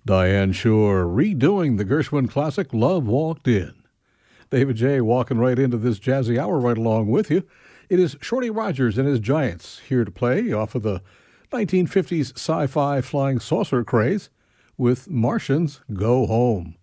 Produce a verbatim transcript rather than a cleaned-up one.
Diane Shore redoing the Gershwin classic Love Walked In. David J. walking right into this jazzy hour right along with you. It is Shorty Rogers and his Giants here to play off of the nineteen fifties sci-fi flying saucer craze with Martians Go Home.